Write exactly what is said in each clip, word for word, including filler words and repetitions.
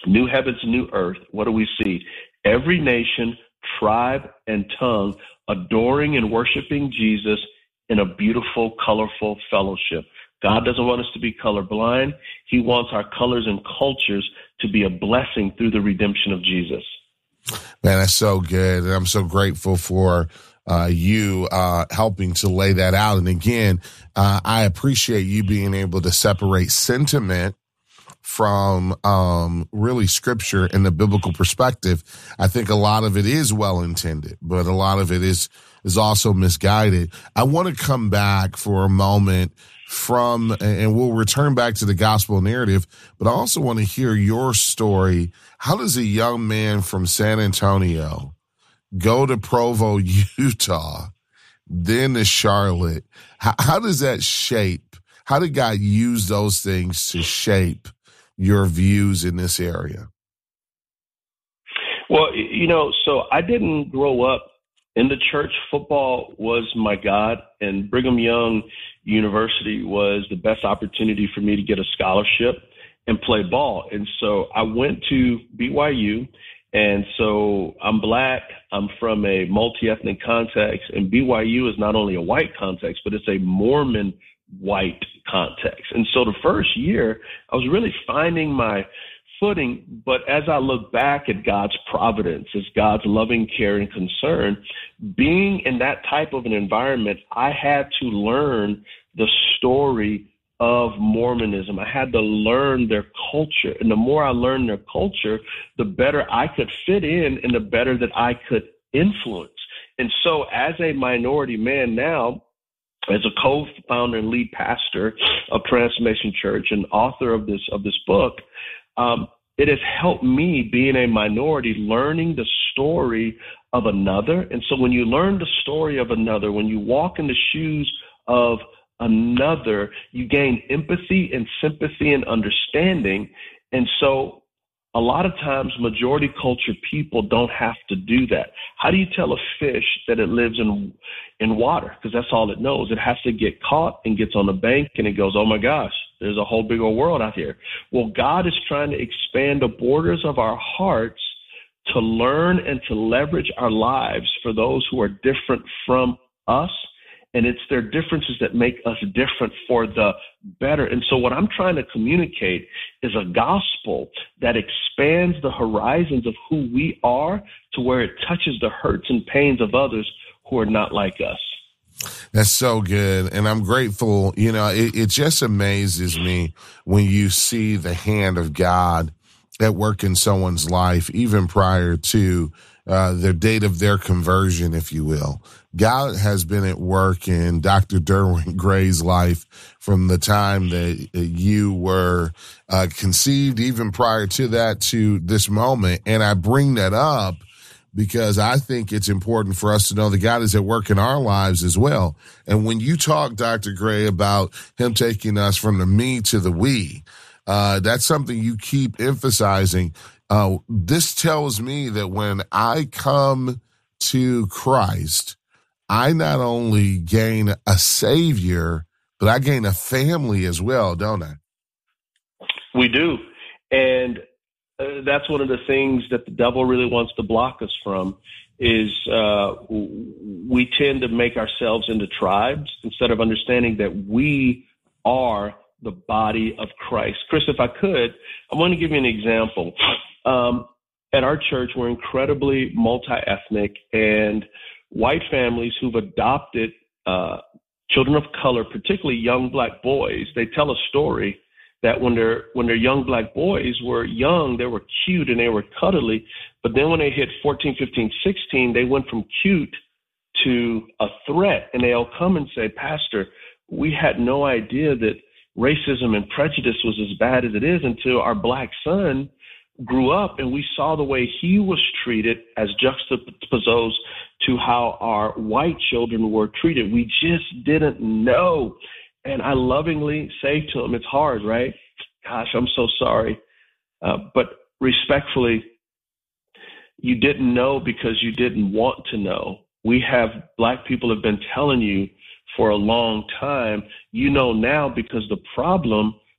New heavens, new earth. What do we see? Every nation, tribe, and tongue adoring and worshiping Jesus in a beautiful, colorful fellowship. God doesn't want us to be colorblind. He wants our colors and cultures to be a blessing through the redemption of Jesus. Man, that's so good. And I'm so grateful for uh, you uh, helping to lay that out. And again, uh, I appreciate you being able to separate sentiment from um, really scripture and the biblical perspective. I think a lot of it is well-intended, but a lot of it is is also misguided. I want to come back for a moment from, and we'll return back to the gospel narrative, but I also want to hear your story. How does a young man from San Antonio go to Provo, Utah, then to Charlotte? How, how does that shape? How did God use those things to shape your views in this area? Well, you know, so I didn't grow up in the church. Football was my God, and Brigham Young University was the best opportunity for me to get a scholarship and play ball. And so I went to B Y U, and so I'm Black, I'm from a multi-ethnic context, and B Y U is not only a white context, but it's a Mormon white context. And so the first year, I was really finding my footing. But as I look back at God's providence, as God's loving care and concern, being in that type of an environment, I had to learn the story of Mormonism. I had to learn their culture. And the more I learned their culture, the better I could fit in and the better that I could influence. And so as a minority man now, as a co-founder and lead pastor of Transformation Church and author of this of this book, um, it has helped me, being a minority, learning the story of another. And so when you learn the story of another, when you walk in the shoes of another, you gain empathy and sympathy and understanding. And so a lot of times majority culture people don't have to do that. How do you tell a fish that it lives in in water? Because that's all it knows. It has to get caught and gets on the bank and it goes, oh my gosh, there's a whole big old world out here. Well, God is trying to expand the borders of our hearts to learn and to leverage our lives for those who are different from us. And it's their differences that make us different for the better. And so what I'm trying to communicate is a gospel that expands the horizons of who we are to where it touches the hurts and pains of others who are not like us. That's so good. And I'm grateful. You know, it, it just amazes me when you see the hand of God at work in someone's life, even prior to uh, the date of their conversion, if you will. God has been at work in Doctor Derwin Gray's life from the time that you were uh, conceived, even prior to that, to this moment. And I bring that up because I think it's important for us to know that God is at work in our lives as well. And when you talk, Doctor Gray, about him taking us from the me to the we, uh, that's something you keep emphasizing. Uh, this tells me that when I come to Christ, I not only gain a savior, but I gain a family as well, don't I? We do. And uh, that's one of the things that the devil really wants to block us from is uh, we tend to make ourselves into tribes instead of understanding that we are the body of Christ. Chris, if I could, I want to give you an example. Um, at our church, we're incredibly multi-ethnic, and white families who've adopted uh, children of color, particularly young Black boys, they tell a story that when their when their young Black boys were young, they were cute and they were cuddly. But then when they hit fourteen, fifteen, sixteen, they went from cute to a threat. And they'll come and say, Pastor, we had no idea that racism and prejudice was as bad as it is until our Black son grew up and we saw the way he was treated as juxtaposed to how our white children were treated. We just didn't know. And I lovingly say to him, it's hard, right? Gosh, I'm so sorry. Uh, but respectfully, you didn't know because you didn't want to know. We have Black people have been telling you for a long time. You know now because the problem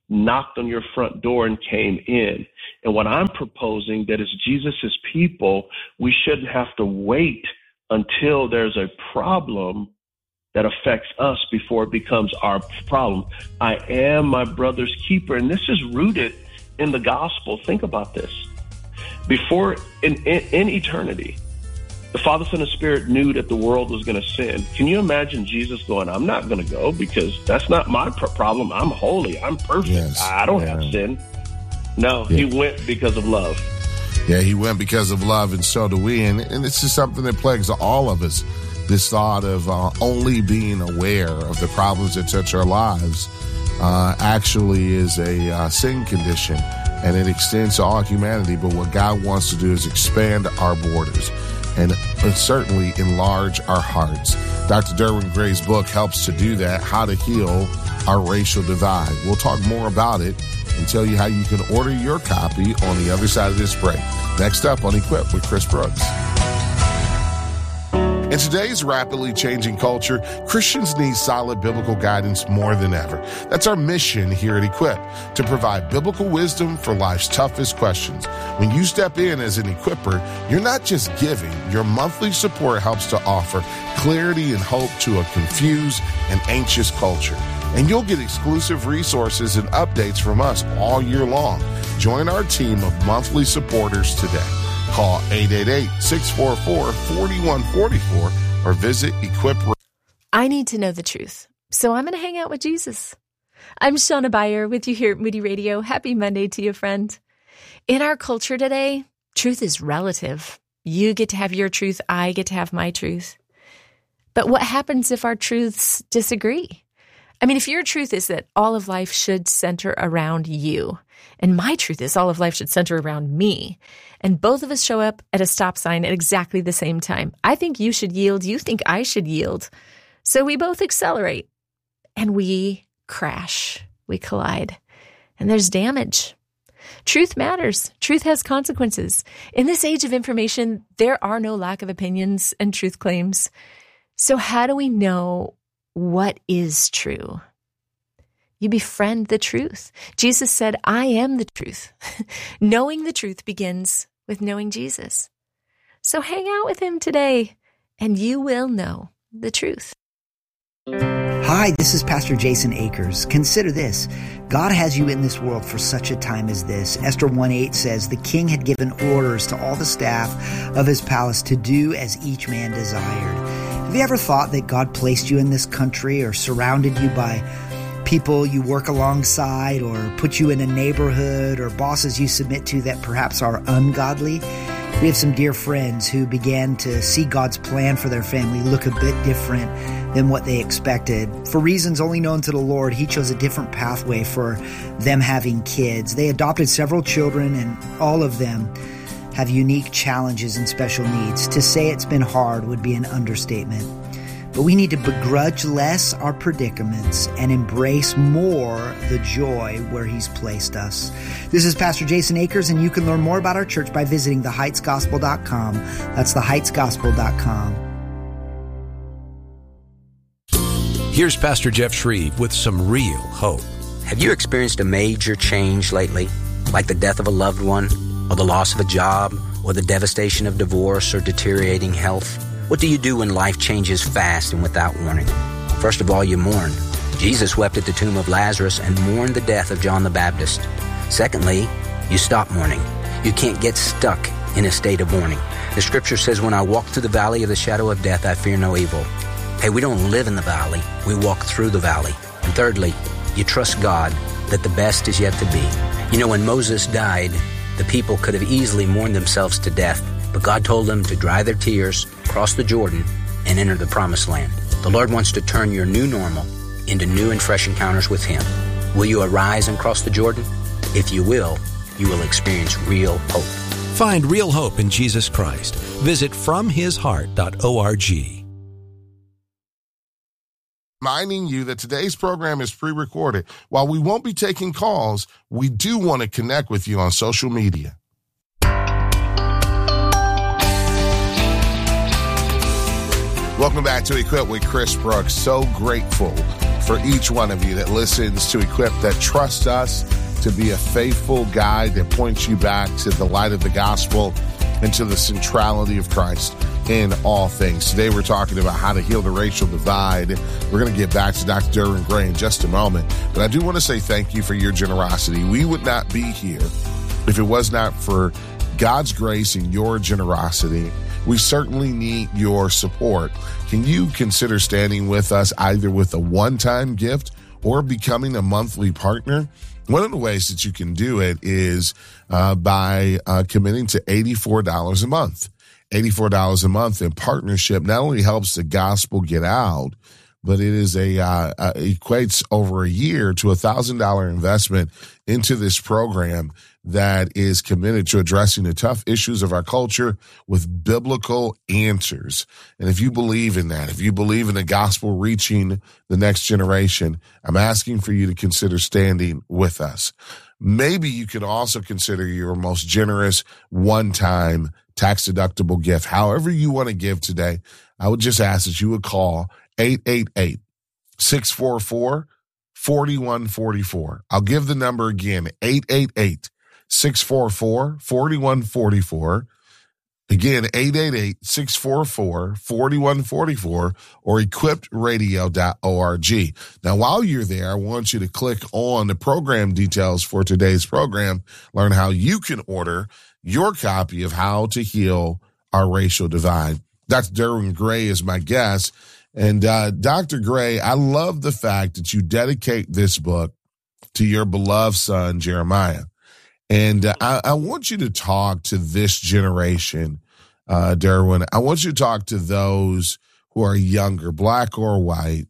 knocked on your front door and came in. And what I'm proposing that as Jesus' people, we shouldn't have to wait until there's a problem that affects us before it becomes our problem. I am my brother's keeper. And this is rooted in the gospel. Think about this. Before, in, in, in eternity, the Father, Son, and Spirit knew that the world was going to sin. Can you imagine Jesus going, I'm not going to go because that's not my pr- problem. I'm holy. I'm perfect. Yes. I don't yeah. have sin. No, yeah. he went because of love. Yeah, he went because of love, and so do we. And, and this is something that plagues all of us, this thought of uh, only being aware of the problems that touch our lives uh, actually is a uh, sin condition, and it extends to all humanity. But what God wants to do is expand our borders and certainly enlarge our hearts. Doctor Derwin Gray's book helps to do that, How to Heal Our Racial Divide. We'll talk more about it and tell you how you can order your copy on the other side of this break. Next up on Equip with Chris Brooks. In today's rapidly changing culture, Christians need solid biblical guidance more than ever. That's our mission here at Equip, to provide biblical wisdom for life's toughest questions. When you step in as an equipper, you're not just giving. Your monthly support helps to offer clarity and hope to a confused and anxious culture. And you'll get exclusive resources and updates from us all year long. Join our team of monthly supporters today. Call eight eight eight, six four four, four one four four or visit Equip. I need to know the truth, so I'm going to hang out with Jesus. I'm Shauna Beyer with you here at Moody Radio. Happy Monday to you, friend. In our culture today, truth is relative. You get to have your truth, I get to have my truth. But what happens if our truths disagree? I mean, if your truth is that all of life should center around you, and my truth is all of life should center around me, and both of us show up at a stop sign at exactly the same time, I think you should yield, you think I should yield. So we both accelerate, and we crash, we collide, and there's damage. Truth matters. Truth has consequences. In this age of information, there are no lack of opinions and truth claims. So how do we know what is true? You befriend the truth. Jesus said, I am the truth. Knowing the truth begins with knowing Jesus. So hang out with him today, and you will know the truth. Hi, this is Pastor Jason Akers. Consider this. God has you in this world for such a time as this. Esther one eight says, the king had given orders to all the staff of his palace to do as each man desired. Have you ever thought that God placed you in this country or surrounded you by people you work alongside or put you in a neighborhood or bosses you submit to that perhaps are ungodly? We have some dear friends who began to see God's plan for their family look a bit different than what they expected. For reasons only known to the Lord, he chose a different pathway for them having kids. They adopted several children, and all of them have unique challenges and special needs. To say it's been hard would be an understatement. But we need to begrudge less our predicaments and embrace more the joy where he's placed us. This is Pastor Jason Akers, and you can learn more about our church by visiting the heights gospel dot com. That's the heights gospel dot com. Here's Pastor Jeff Shreve with some real hope. Have you experienced a major change lately, like the death of a loved one, or the loss of a job, or the devastation of divorce or deteriorating health? What do you do when life changes fast and without warning? First of all, you mourn. Jesus wept at the tomb of Lazarus and mourned the death of John the Baptist. Secondly, you stop mourning. You can't get stuck in a state of mourning. The scripture says, when I walk through the valley of the shadow of death, I fear no evil. Hey, we don't live in the valley. We walk through the valley. And thirdly, you trust God that the best is yet to be. You know, when Moses died, the people could have easily mourned themselves to death, but God told them to dry their tears, cross the Jordan, and enter the promised land. The Lord wants to turn your new normal into new and fresh encounters with him. Will you arise and cross the Jordan? If you will, you will experience real hope. Find real hope in Jesus Christ. Visit from his heart dot org. Reminding you that today's program is pre-recorded. While we won't be taking calls, we do want to connect with you on social media. Welcome back to Equip with Chris Brooks. So grateful for each one of you that listens to Equip, that trusts us to be a faithful guide that points you back to the light of the gospel and to the centrality of Christ in all things. Today we're talking about how to heal the racial divide. We're going to get back to Doctor Derwin Gray in just a moment, but I do want to say thank you for your generosity. We would not be here if it was not for God's grace and your generosity. We certainly need your support. Can you consider standing with us either with a one-time gift or becoming a monthly partner? One of the ways that you can do it is uh, by uh, committing to eighty-four dollars a month. eighty-four dollars a month in partnership not only helps the gospel get out, but it is a uh, uh, equates over a year to a one thousand dollars investment into this program that is committed to addressing the tough issues of our culture with biblical answers. And if you believe in that, if you believe in the gospel reaching the next generation, I'm asking for you to consider standing with us. Maybe you could also consider your most generous one-time tax-deductible gift. However you want to give today, I would just ask that you would call eight eight eight, six four four, four one four four. I'll give the number again, eight eight eight, six four four, four one four four. Again, eight eight eight, six four four, four one four four or equipped radio dot org. Now, while you're there, I want you to click on the program details for today's program, learn how you can order your copy of How to Heal Our Racial Divide. Doctor Derwin Gray is my guest. And uh, Doctor Gray, I love the fact that you dedicate this book to your beloved son, Jeremiah. And uh, I, I want you to talk to this generation, uh, Derwin. I want you to talk to those who are younger, black or white,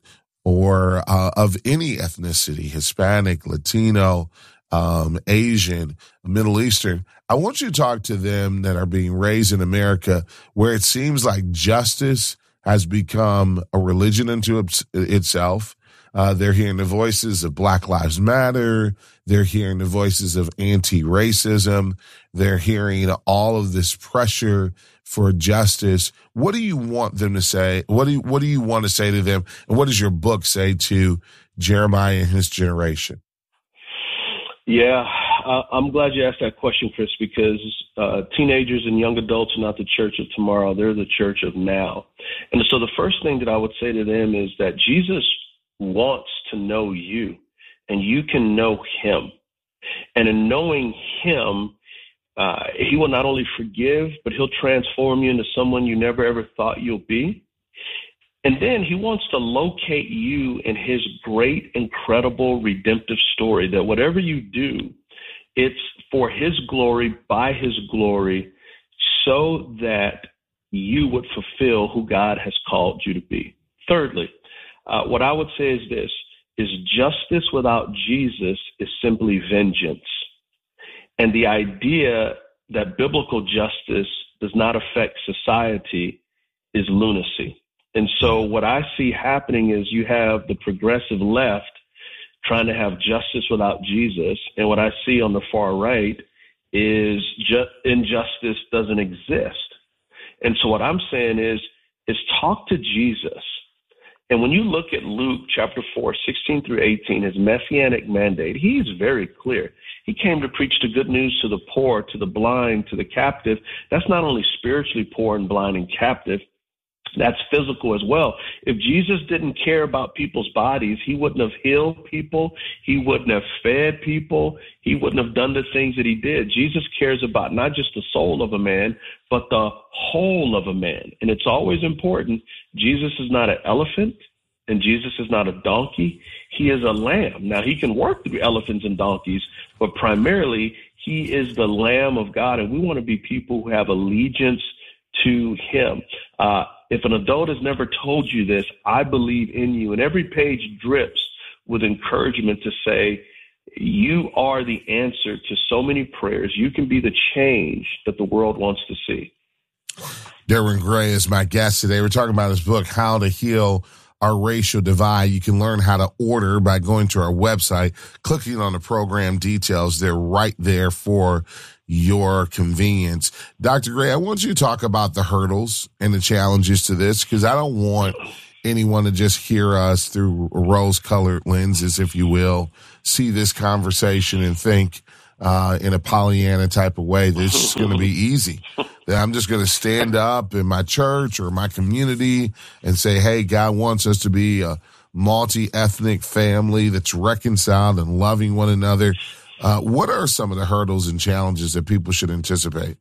or uh, of any ethnicity, Hispanic, Latino, um, Asian, Middle Eastern. I want you to talk to them that are being raised in America where it seems like justice has become a religion unto itself. Uh, they're hearing the voices of Black Lives Matter. They're hearing the voices of anti-racism. They're hearing all of this pressure for justice. What do you want them to say? What do you, what do you want to say to them? And what does your book say to Jeremiah and his generation? Yeah, uh, I'm glad you asked that question, Chris, because uh, teenagers and young adults are not the church of tomorrow. They're the church of now. And so the first thing that I would say to them is that Jesus wants to know you, and you can know him. And in knowing him, uh, he will not only forgive, but he'll transform you into someone you never, ever thought you'll be. And then he wants to locate you in his great, incredible, redemptive story, that whatever you do, it's for his glory, by his glory, so that you would fulfill who God has called you to be. Thirdly, uh, what I would say is this, is justice without Jesus is simply vengeance. And the idea that biblical justice does not affect society is lunacy. And so what I see happening is you have the progressive left trying to have justice without Jesus. And what I see on the far right is ju- injustice doesn't exist. And so what I'm saying is, is talk to Jesus. And when you look at Luke chapter four, sixteen through eighteen, his messianic mandate, he's very clear. He came to preach the good news to the poor, to the blind, to the captive. That's not only spiritually poor and blind and captive, that's physical as well. If Jesus didn't care about people's bodies, he wouldn't have healed people. He wouldn't have fed people. He wouldn't have done the things that he did. Jesus cares about not just the soul of a man, but the whole of a man. And it's always important. Jesus is not an elephant and Jesus is not a donkey. He is a lamb. Now, he can work through elephants and donkeys, but primarily he is the Lamb of God. And we want to be people who have allegiance to him. Uh, if an adult has never told you this, I believe in you. And every page drips with encouragement to say, you are the answer to so many prayers. You can be the change that the world wants to see. Derwin Gray is my guest today. We're talking about his book, How to Heal Our Racial Divide. You can learn how to order by going to our website, clicking on the program details. They're right there for your convenience. Doctor Gray, I want you to talk about the hurdles and the challenges to this, because I don't want anyone to just hear us through rose-colored lenses, if you will, see this conversation and think uh, in a Pollyanna type of way, this is going to be easy. That I'm just going to stand up in my church or my community and say, hey, God wants us to be a multi-ethnic family that's reconciled and loving one another. Uh, what are some of the hurdles and challenges that people should anticipate?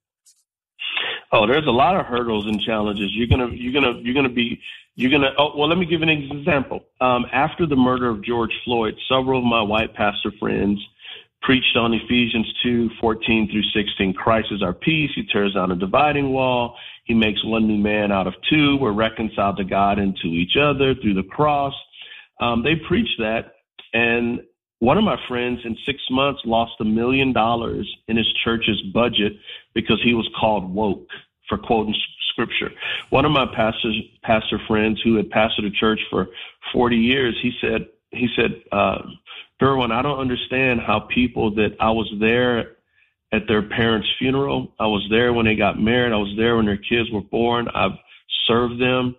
Oh, there's a lot of hurdles and challenges. You're gonna, you're gonna, you're gonna be, you're gonna. Oh, well, let me give an example. Um, after the murder of George Floyd, several of my white pastor friends preached on Ephesians two fourteen through sixteen. Christ is our peace. He tears down a dividing wall. He makes one new man out of two. We're reconciled to God and to each other through the cross. Um, they preached that, and one of my friends in six months lost a million dollars in his church's budget because he was called woke for quoting scripture. One of my pastors, pastor friends who had pastored a church for forty years, he said, he said, uh, Derwin, I don't understand how people that I was there at their parents' funeral, I was there when they got married, I was there when their kids were born, I've served them,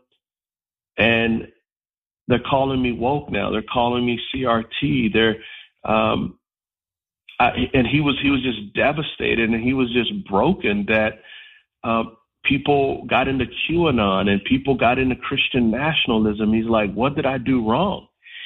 and they're calling me woke now. They're calling me C R T. They're, um, I, and he was he was just devastated, and he was just broken that um, people got into QAnon and people got into Christian nationalism. He's like, what did I do wrong?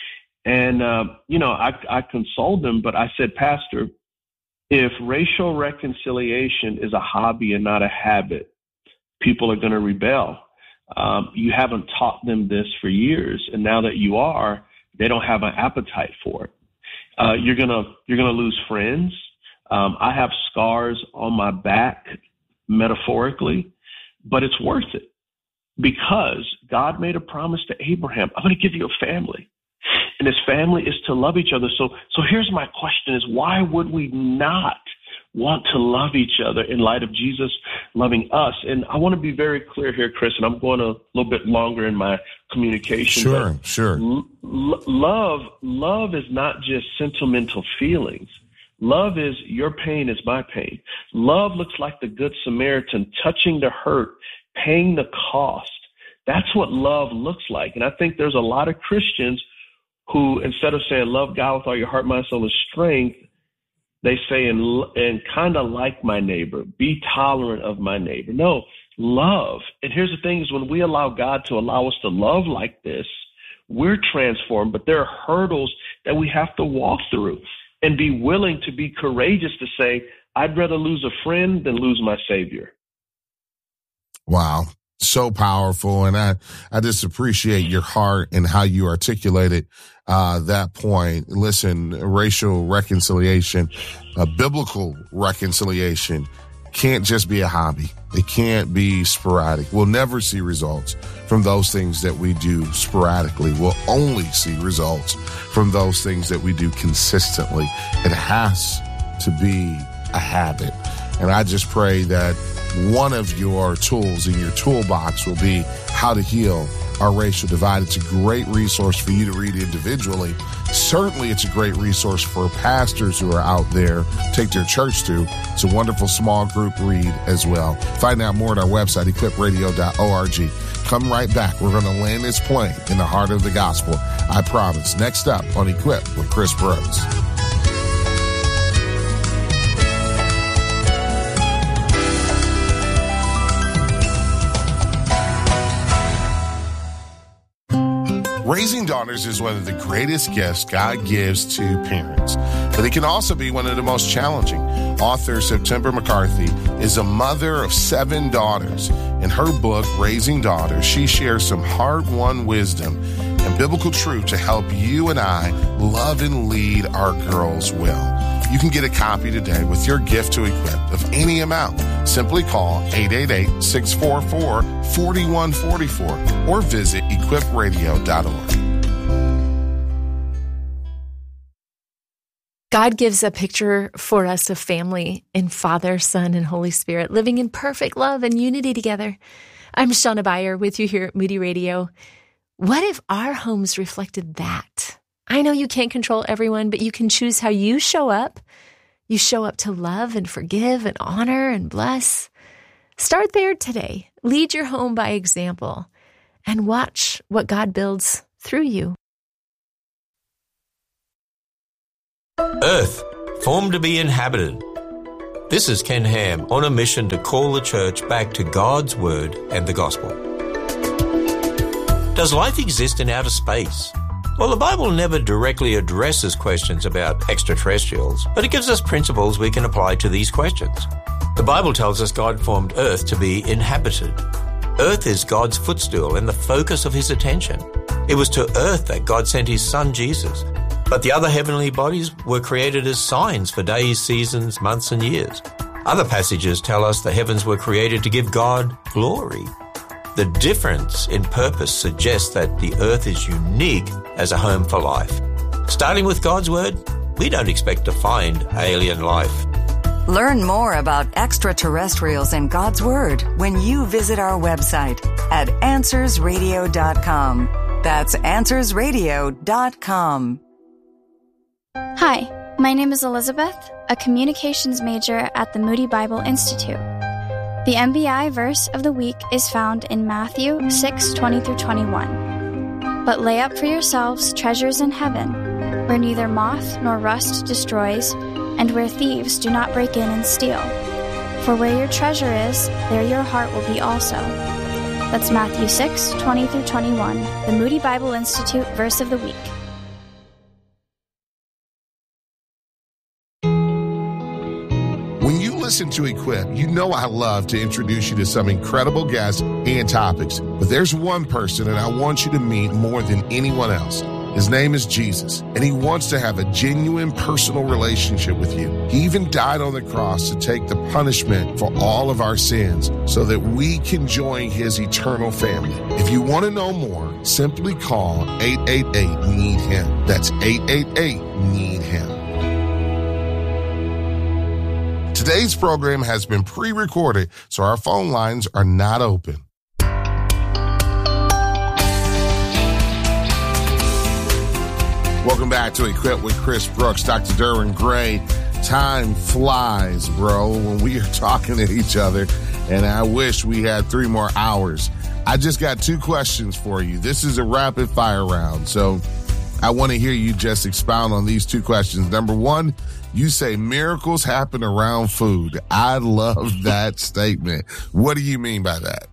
And uh, you know, I, I consoled him, but I said, Pastor, if racial reconciliation is a hobby and not a habit, people are going to rebel. Um, you haven't taught them this for years, and now that you are, they don't have an appetite for it. Uh, you're gonna you're gonna lose friends. Um, I have scars on my back, metaphorically, but it's worth it because God made a promise to Abraham. I'm going to give you a family, and his family is to love each other. So, so here's my question: is why would we not want to love each other in light of Jesus loving us? And I want to be very clear here, Chris, and I'm going a little bit longer in my communication. Sure, sure. L- love, love is not just sentimental feelings. Love is your pain is my pain. Love looks like the Good Samaritan, touching the hurt, paying the cost. That's what love looks like. And I think there's a lot of Christians who, instead of saying love God with all your heart, mind, soul, and strength, they say, and, and kind of like my neighbor, be tolerant of my neighbor. No, love. And here's the thing is when we allow God to allow us to love like this, we're transformed, but there are hurdles that we have to walk through and be willing to be courageous to say, I'd rather lose a friend than lose my Savior. Wow. So powerful. And I, I just appreciate your heart and how you articulated uh, that point. Listen, racial reconciliation, uh, biblical reconciliation can't just be a hobby. It can't be sporadic. We'll never see results from those things that we do sporadically. We'll only see results from those things that we do consistently. It has to be a habit. And I just pray that one of your tools in your toolbox will be How to Heal Our Racial Divide. It's a great resource for you to read individually. Certainly, it's a great resource for pastors who are out there, take their church to. It's a wonderful small group read as well. Find out more at our website, equip radio dot org. Come right back. We're going to land this plane in the heart of the gospel. I promise. Next up on Equip with Chris Burrows. Raising daughters is one of the greatest gifts God gives to parents, but it can also be one of the most challenging. Author September McCarthy is a mother of seven daughters. In her book, Raising Daughters, she shares some hard-won wisdom and biblical truth to help you and I love and lead our girls well. You can get a copy today with your gift to Equip of any amount. Simply call eight eight eight, six four four, four one four four or visit equip radio dot org. God gives a picture for us of family in Father, Son, and Holy Spirit, living in perfect love and unity together. I'm Shauna Beyer with you here at Moody Radio. What if our homes reflected that? I know you can't control everyone, but you can choose how you show up. You show up to love and forgive and honor and bless. Start there today. Lead your home by example. and watch what God builds through you. Earth, formed to be inhabited. This is Ken Ham on a mission to call the church back to God's Word and the Gospel. Does life exist in outer space? Well, the Bible never directly addresses questions about extraterrestrials, but it gives us principles we can apply to these questions. The Bible tells us God formed Earth to be inhabited. Earth is God's footstool and the focus of His attention. It was to Earth that God sent His Son, Jesus. But the other heavenly bodies were created as signs for days, seasons, months, and years. Other passages tell us the heavens were created to give God glory. The difference in purpose suggests that the earth is unique as a home for life. Starting with God's Word, we don't expect to find alien life. Learn more about extraterrestrials and God's Word when you visit our website at answers radio dot com. That's answers radio dot com. Hi, my name is Elizabeth, a communications major at the Moody Bible Institute. The M B I verse of the week is found in Matthew six twenty through twenty-one. But lay up for yourselves treasures in heaven, where neither moth nor rust destroys, and where thieves do not break in and steal. For where your treasure is, there your heart will be also. That's Matthew six twenty through twenty-one, the Moody Bible Institute verse of the week. When you listen to Equip, you know I love to introduce you to some incredible guests and topics. But there's one person that I want you to meet more than anyone else. His name is Jesus, and He wants to have a genuine personal relationship with you. He even died on the cross to take the punishment for all of our sins so that we can join His eternal family. If you want to know more, simply call eight eight eight, need him. That's eight eight eight, need him. Today's program has been pre-recorded, so our phone lines are not open. Welcome back to Equip with Chris Brooks, Doctor Derwin Gray. Time flies, bro, when we are talking to each other, and I wish we had three more hours. I just got two questions for you. This is a rapid fire round, so I want to hear you just expound on these two questions. Number one, you say miracles happen around food. I love that statement. What do you mean by that?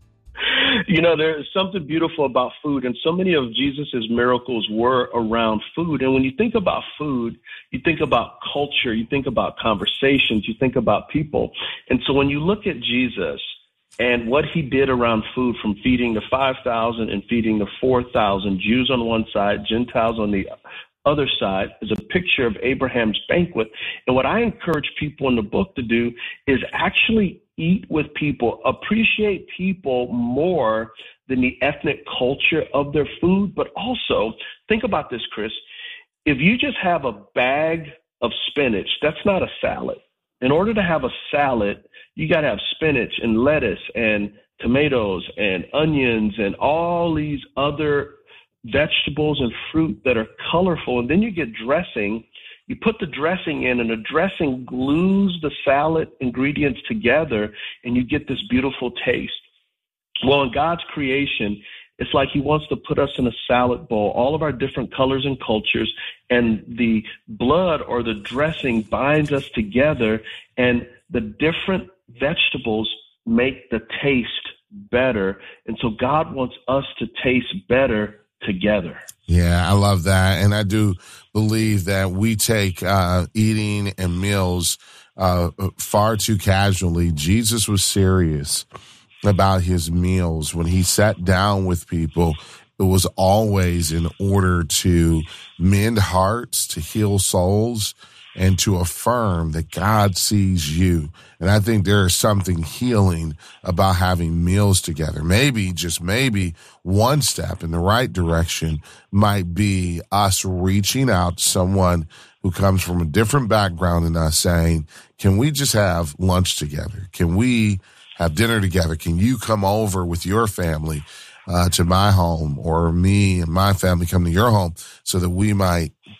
You know, there's something beautiful about food, and so many of Jesus's miracles were around food. And when you think about food, you think about culture, you think about conversations, you think about people. And so when you look at Jesus and what He did around food, from feeding the five thousand and feeding the four thousand, Jews on one side, Gentiles on the other side, is a picture of Abraham's banquet. And what I encourage people in the book to do is actually eat with people, appreciate people more than the ethnic culture of their food. But also think about this, Chris. If you just have a bag of spinach, that's not a salad. In order to have a salad, you got to have spinach and lettuce and tomatoes and onions and all these other vegetables and fruit that are colorful. And then you get dressing. You put the dressing in, and the dressing glues the salad ingredients together, and you get this beautiful taste. Well, in God's creation, it's like He wants to put us in a salad bowl, all of our different colors and cultures, and the blood or the dressing binds us together, and the different vegetables make the taste better. And so God wants us to taste better together. Yeah, I love that. And I do believe that we take uh, eating and meals uh, far too casually. Jesus was serious about His meals. When He sat down with people, it was always in order to mend hearts, to heal souls, and to affirm that God sees you. And I think there is something healing about having meals together. Maybe, just maybe, one step in the right direction might be us reaching out to someone who comes from a different background than us, saying, can we just have lunch together? Can we have dinner together? Can you come over with your family uh, to my home, or me and my family come to your home, so that we might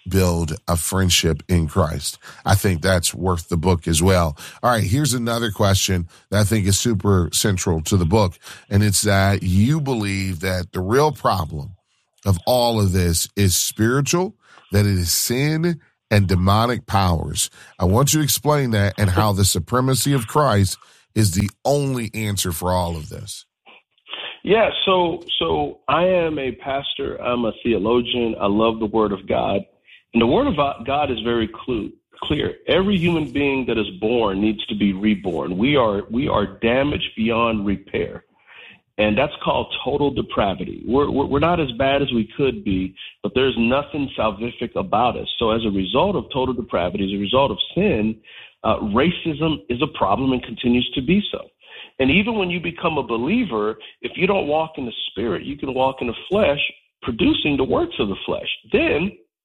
build a friendship in Christ. I think that's worth the book as well. All right, here's another question that I think is super central to the book, and it's that you believe that the real problem of all of this is spiritual, that it is sin and demonic powers. I want you to explain that and how the supremacy of Christ is the only answer for all of this. Yeah, so so I am a pastor. I'm a theologian. I love the Word of God. And the Word of God is very clue, clear. Every human being that is born needs to be reborn. We are we are damaged beyond repair. And that's called total depravity. We're, we're not as bad as we could be, but there's nothing salvific about us. So as a result of total depravity, as a result of sin, uh, racism is a problem and continues to be so. And even when you become a believer, if you don't walk in the Spirit, you can walk in the flesh, producing the works of the flesh. Then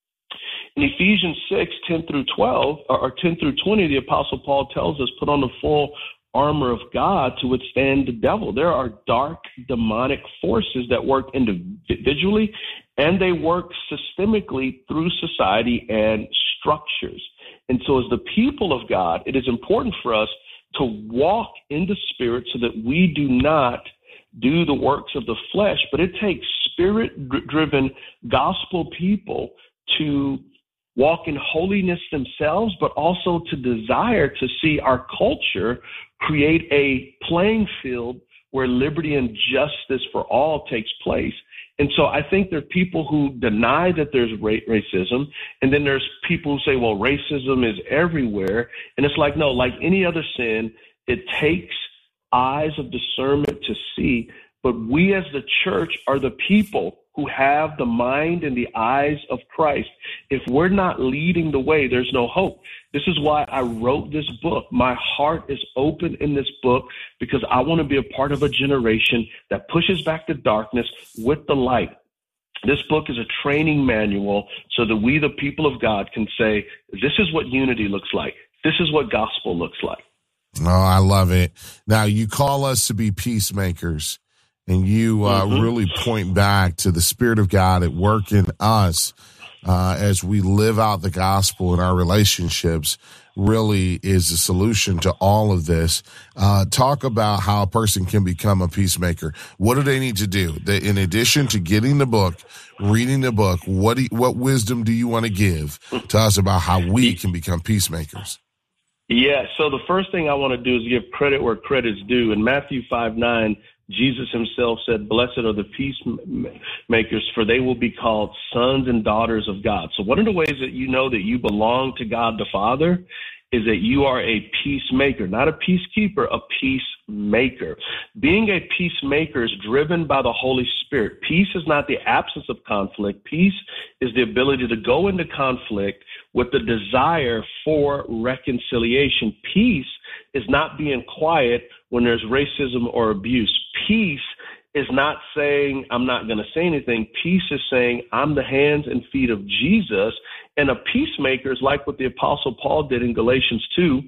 in Ephesians six, ten through twelve, or ten through twenty, the Apostle Paul tells us, put on the full armor of God to withstand the devil. There are dark demonic forces that work individually, and they work systemically through society and structures. And so as the people of God, it is important for us to walk in the Spirit so that we do not do the works of the flesh, but it takes Spirit-driven gospel people to walk in holiness themselves, but also to desire to see our culture create a playing field where liberty and justice for all takes place. And so I think there are people who deny that there's ra- racism, and then there's people who say, well, racism is everywhere. And it's like, no, like any other sin, it takes eyes of discernment to see. But we as the church are the people who have the mind and the eyes of Christ. If we're not leading the way, there's no hope. This is why I wrote this book. My heart is open in this book because I want to be a part of a generation that pushes back the darkness with the light. This book is a training manual so that we, the people of God, can say, this is what unity looks like. This is what gospel looks like. Oh, I love it. Now, you call us to be peacemakers. And you uh, mm-hmm. really point back to the Spirit of God at work in us uh, as we live out the gospel in our relationships really is the solution to all of this. Uh, talk about how a person can become a peacemaker. What do they need to do? They, in addition to getting the book, reading the book, what do you, what wisdom do you want to give to us about how we can become peacemakers? Yeah, so the first thing I want to do is give credit where credit's due. In Matthew five nine, Jesus himself said, blessed are the peacemakers, for they will be called sons and daughters of God. So one of the ways that you know that you belong to God the Father is that you are a peacemaker, not a peacekeeper, a peacemaker. Being a peacemaker is driven by the Holy Spirit. Peace is not the absence of conflict. Peace is the ability to go into conflict with the desire for reconciliation. Peace is not being quiet when there's racism or abuse. Peace is not saying, I'm not going to say anything. Peace is saying, I'm the hands and feet of Jesus. And a peacemaker is like what the Apostle Paul did in Galatians two,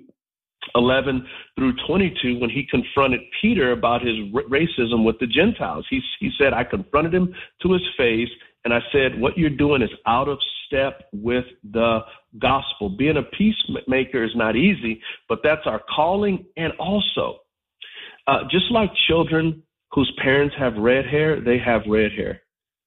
eleven through twenty-two, when he confronted Peter about his r- racism with the Gentiles. He, he said, I confronted him to his face, and I said, what you're doing is out of step with the gospel. Being a peacemaker is not easy, but that's our calling. And also, uh, just like children whose parents have red hair, they have red hair.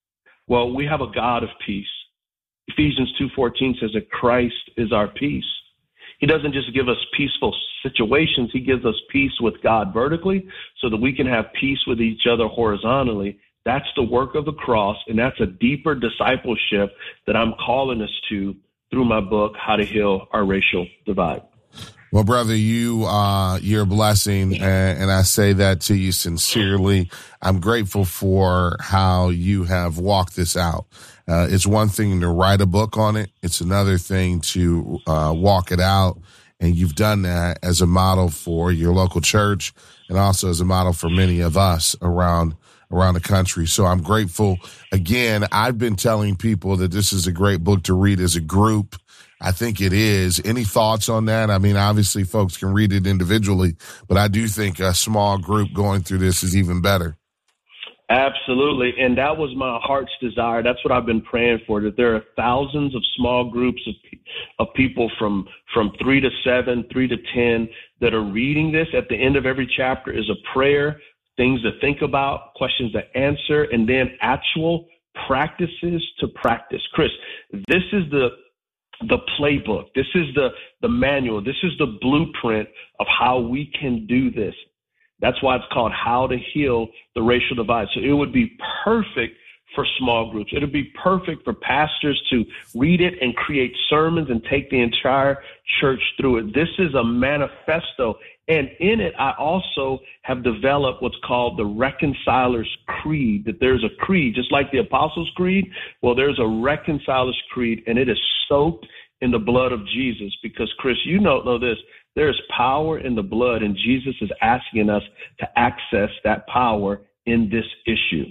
Well, we have a God of peace. Ephesians two fourteen says that Christ is our peace. He doesn't just give us peaceful situations. He gives us peace with God vertically so that we can have peace with each other horizontally. That's the work of the cross, and that's a deeper discipleship that I'm calling us to through my book, How to Heal Our Racial Divide. Well, brother, you, uh, you're a blessing, and, and I say that to you sincerely. I'm grateful for how you have walked this out. Uh, it's one thing to write a book on it. It's another thing to uh, walk it out, and you've done that as a model for your local church and also as a model for many of us around around the country. So I'm grateful. Again, I've been telling people that this is a great book to read as a group. I think it is. Any thoughts on that? I mean, obviously folks can read it individually, but I do think a small group going through this is even better. Absolutely. And that was my heart's desire. That's what I've been praying for, that there are thousands of small groups of, of people from, from three to seven, three to ten that are reading this. At the end of every chapter is a prayer, things to think about, questions to answer, and then actual practices to practice. Chris, this is the the playbook. This is the, the manual. This is the blueprint of how we can do this. That's why it's called How to Heal the Racial Divide. So it would be perfect for small groups. It would be perfect for pastors to read it and create sermons and take the entire church through it. This is a manifesto. And in it, I also have developed what's called the Reconciler's Creed, that there's a creed, just like the Apostles' Creed. Well, there's a Reconciler's Creed, and it is soaked in the blood of Jesus. Because, Chris, you know, know this, there is power in the blood, and Jesus is asking us to access that power in this issue.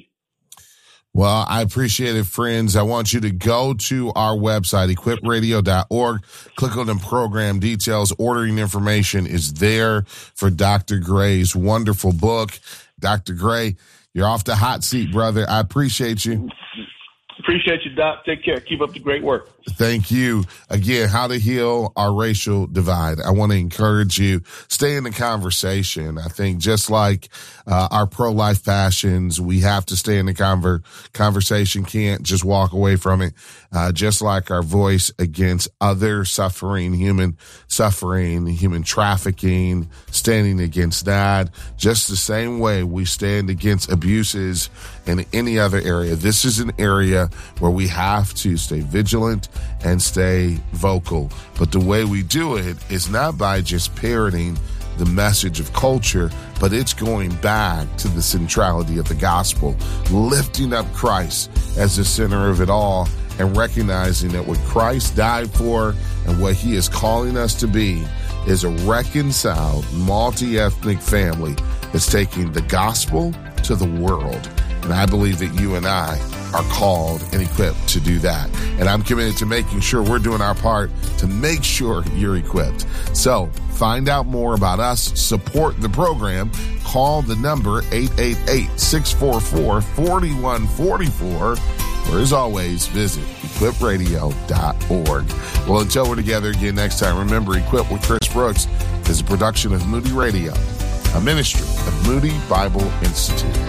Well, I appreciate it, friends. I want you to go to our website, equip radio dot org. Click on the program details. Ordering information is there for Doctor Gray's wonderful book. Doctor Gray, you're off the hot seat, brother. I appreciate you. Appreciate you, Doc. Take care. Keep up the great work. Thank you. Again, How to Heal Our Racial Divide. I want to encourage you, stay in the conversation. I think just like uh, our pro-life passions, we have to stay in the conver- conversation, can't just walk away from it. Uh, just like our voice against other suffering, human suffering, human trafficking, standing against that, just the same way we stand against abuses in any other area. This is an area where we have to stay vigilant and stay vocal. But the way we do it is not by just parroting the message of culture, but it's going back to the centrality of the gospel, lifting up Christ as the center of it all, and recognizing that what Christ died for and what he is calling us to be is a reconciled, multi-ethnic family that's taking the gospel to the world. And I believe that you and I are called and equipped to do that. And I'm committed to making sure we're doing our part to make sure you're equipped. So find out more about us, support the program, call the number eight eight eight, six four four, four one four four, or as always, visit equip radio dot org. Well, until we're together again next time, remember, Equip with Chris Brooks is a production of Moody Radio, a ministry of Moody Bible Institute.